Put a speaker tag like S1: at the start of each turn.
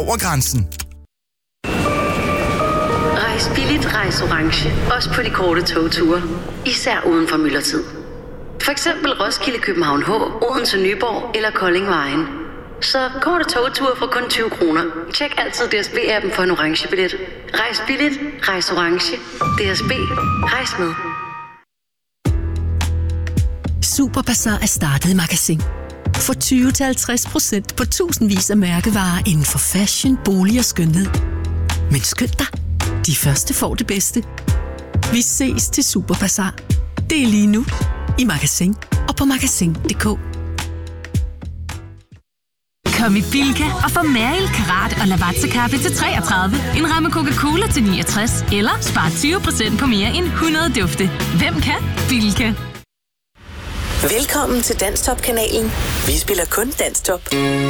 S1: over grænsen.
S2: Rejs billigt, rejs orange. Også på de korte togture. Især uden for myldretid. For eksempel Roskilde, København H, Odense, Nyborg eller Kolding Vejen. Så korte togture for kun 20 kroner. Tjek altid DSB-appen for en orange billet. Rejs billigt, rejs orange. DSB, rejs med.
S3: Superbazar er startet i Magasin. For 20-50% på tusindvis af mærkevarer inden for fashion, bolig og skønhed. Men skynd dig, de første får det bedste. Vi ses til Superbazar. Det er lige nu i Magasin og på magasin.dk.
S4: Kom i Bilka og få Mæril, Karat og Lavazza-kaffe til 33. En ramme Coca-Cola til 69. Eller spar 20% på mere end 100 dufte. Hvem kan? Bilka.
S5: Velkommen til Danstop-kanalen. Vi spiller kun Danstop.